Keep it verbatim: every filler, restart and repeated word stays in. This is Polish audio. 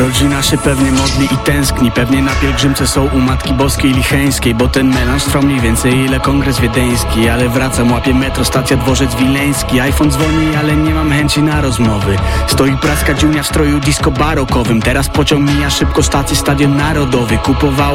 Rodzina się pewnie modli i tęskni, pewnie na pielgrzymce są u Matki Boskiej Licheńskiej, bo ten melanż trwa mniej więcej ile kongres wiedeński. Ale wracam, łapię metro, stacja Dworzec Wileński. iPhone dzwoni, ale nie mam chęci na rozmowy. Stoi praska dziunia w stroju disco barokowym. Teraz pociąg mija szybko stację Stadion Narodowy. Kupowało